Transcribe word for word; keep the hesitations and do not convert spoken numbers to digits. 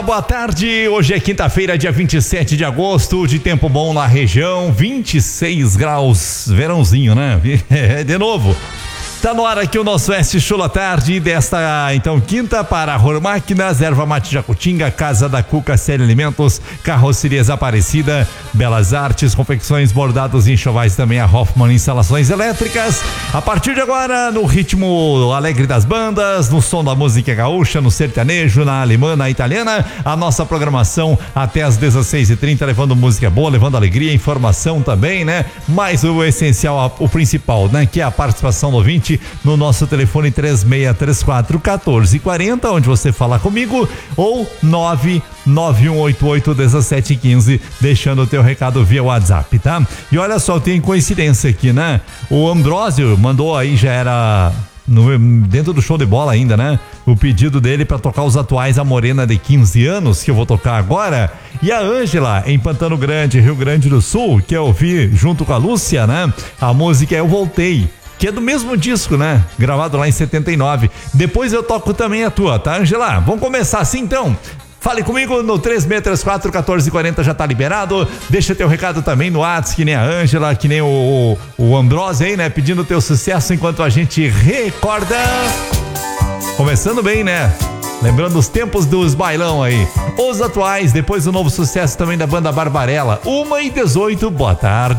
Boa tarde, hoje é quinta-feira, dia vinte e sete de agosto, de tempo bom na região, vinte e seis graus, verãozinho, né? De novo. Tá no ar aqui o nosso Oeste Show à tarde desta, então, quinta para Ror Máquinas, Erva Mate Jacutinga, Casa da Cuca, Série Alimentos, Carrocerias Aparecida, Belas Artes, Confecções, Bordados e Enxovais, também a Hoffman Instalações Elétricas. A partir de agora, no ritmo alegre das bandas, no som da música gaúcha, no sertanejo, na alemã, na italiana, a nossa programação até às dezesseis e trinta, levando música boa, levando alegria, informação também, né? Mas o essencial, o principal, né? Que é a participação do ouvinte no nosso telefone três seis três quatro, um quatro quatro zero, onde você fala comigo, ou nove nove um oito oito um sete um cinco, deixando o teu recado via WhatsApp, tá? E olha só, tem coincidência aqui, né? O Ambrósio mandou aí, já era no, dentro do show de bola ainda, né? O pedido dele para tocar os atuais A Morena de quinze anos, que eu vou tocar agora. E a Ângela, em Pantano Grande, Rio Grande do Sul, que eu ouvi junto com a Lúcia, né? A música é Eu Voltei, que é do mesmo disco, né? Gravado lá em setenta e nove. Depois eu toco também a tua, tá, Angela? Vamos começar assim, então? Fale comigo no três seis três quatro, um quatro quatro zero, já tá liberado. Deixa teu recado também no WhatsApp, que nem a Ângela, que nem o, o, o Ambrose aí, né? Pedindo teu sucesso enquanto a gente recorda. Começando bem, né? Lembrando os tempos dos bailão aí. Os atuais, depois o novo sucesso também da banda Barbarella. uma e dezoito, boa tarde.